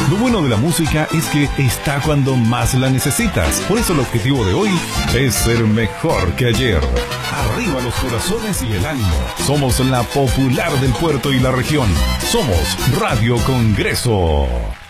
Lo bueno de la música es que está cuando más la necesitas. Por eso el objetivo de hoy es ser mejor que ayer. Arriba los corazones y el ánimo. Somos la popular del puerto y la región. Somos Radio Congreso.